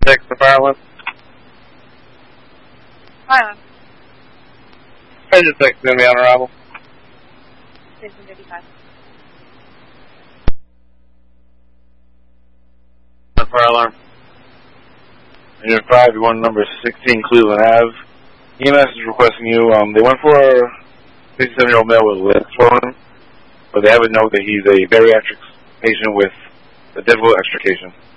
6, the fire alarm. Fire alarm. Engine 6 is going to be on arrival. Station 55. The fire alarm. Engine 5, you want number 16 Cleveland Ave. EMS is requesting you. They went for a 67-year-old male with legs swollen, but they have a note that he's a bariatric patient with a difficult extrication.